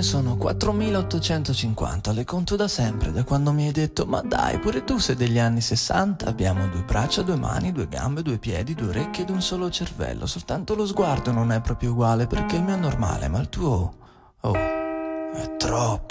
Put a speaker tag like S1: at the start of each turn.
S1: ne sono 4850, le conto da sempre, da quando mi hai detto ma dai, pure tu sei degli anni 60. Abbiamo 2 braccia, 2 mani, 2 gambe, 2 piedi, 2 orecchie ed un solo cervello. Soltanto lo sguardo non è proprio uguale perché il mio è normale, ma il tuo... Oh, è troppo.